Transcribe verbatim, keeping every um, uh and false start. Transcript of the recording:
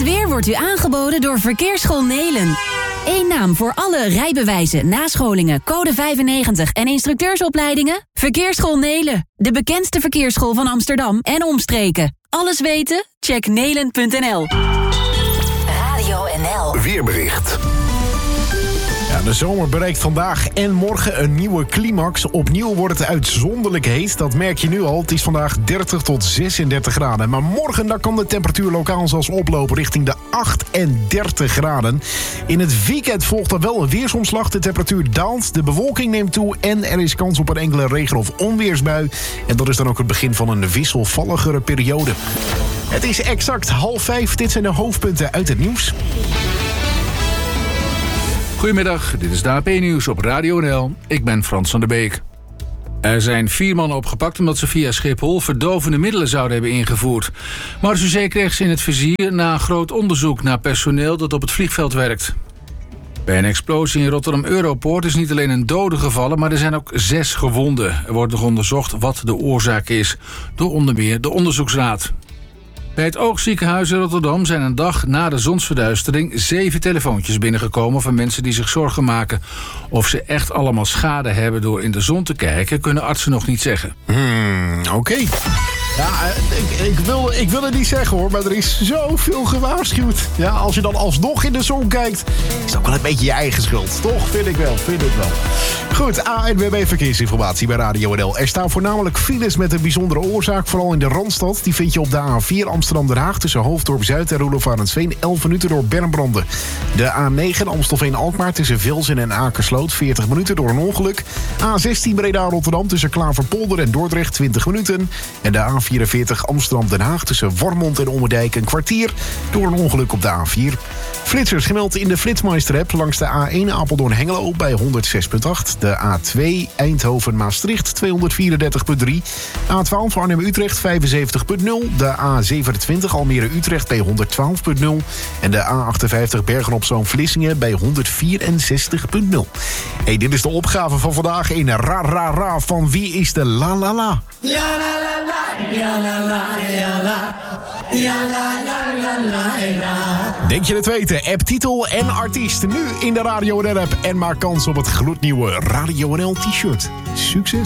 Het weer wordt u aangeboden door Verkeersschool Nelen. Eén naam voor alle rijbewijzen, nascholingen, code vijfennegentig en instructeursopleidingen? Verkeersschool Nelen, de bekendste verkeersschool van Amsterdam en omstreken. Alles weten? Check nelen punt n l. Radio N L. Weerbericht. Ja, de zomer bereikt vandaag en morgen een nieuwe climax. Opnieuw wordt het uitzonderlijk heet. Dat merk je nu al. Het is vandaag dertig tot zesendertig graden. Maar morgen dan kan de temperatuur lokaal zelfs oplopen richting de achtendertig graden. In het weekend volgt er wel een weersomslag. De temperatuur daalt, de bewolking neemt toe en er is kans op een enkele regen- of onweersbui. En dat is dan ook het begin van een wisselvalligere periode. Het is exact half vijf. Dit zijn de hoofdpunten uit het nieuws. Goedemiddag, dit is de A P-nieuws op Radio N L. Ik ben Frans van der Beek. Er zijn vier mannen opgepakt omdat ze via Schiphol verdovende middelen zouden hebben ingevoerd. Marseillais kreeg ze in het vizier na een groot onderzoek naar personeel dat op het vliegveld werkt. Bij een explosie in Rotterdam Europoort is niet alleen een dode gevallen, maar er zijn ook zes gewonden. Er wordt nog onderzocht wat de oorzaak is, door onder meer de onderzoeksraad. Bij het Oogziekenhuis in Rotterdam zijn een dag na de zonsverduistering zeven telefoontjes binnengekomen van mensen die zich zorgen maken. Of ze echt allemaal schade hebben door in de zon te kijken, kunnen artsen nog niet zeggen. Hmm, oké. Okay. Ja, ik, ik, wil, ik wil het niet zeggen hoor, maar er is zoveel gewaarschuwd. Ja, als je dan alsnog in de zon kijkt, is het ook wel een beetje je eigen schuld. Toch? Vind ik wel, vind ik wel. Goed, A N W B Verkeersinformatie bij Radio N L. Er staan voornamelijk files met een bijzondere oorzaak, vooral in de Randstad. Die vind je op de A vier Amsterdam-Den Haag tussen Hoofddorp-Zuid en Roelof-Arendsveen, elf minuten door Bermbranden. De A negen Amstelveen-Alkmaar tussen Velzen en Akersloot, veertig minuten door een ongeluk. A zestien Breda-Rotterdam tussen Klaverpolder en Dordrecht, twintig minuten. En de A vierenveertig Amsterdam-Den Haag tussen Warmond en Ommerdijk een kwartier door een ongeluk op de A vier. Flitsers gemeld in de Flitsmeister-app langs de A één Apeldoorn-Hengelo bij honderdzes komma acht. De A twee Eindhoven-Maastricht tweehonderdvierendertig komma drie. A twaalf Arnhem-Utrecht vijfenzeventig komma nul. De A zevenentwintig Almere-Utrecht bij honderdtwaalf komma nul. En de A achtenvijftig Bergen-op-Zoom-Vlissingen bij honderdvierenzestig komma nul. Hey, dit is de opgave van vandaag in Ra Ra Ra van Wie is de La La La? Ja la la la, ja la la, ja la. Ja la la la la la. Denk je het weten? App, titel en artiest nu in de Radio N L app. En maak kans op het gloednieuwe Radio N L t-shirt. Succes!